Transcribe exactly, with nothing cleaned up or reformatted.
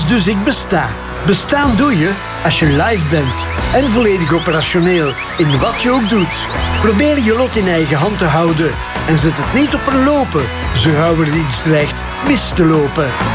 dus ik besta. Bestaan doe je als je live bent en volledig operationeel in wat je ook doet. Probeer je lot in eigen hand te houden en zet het niet op een lopen, zo gauw er iets dreigt mis te lopen.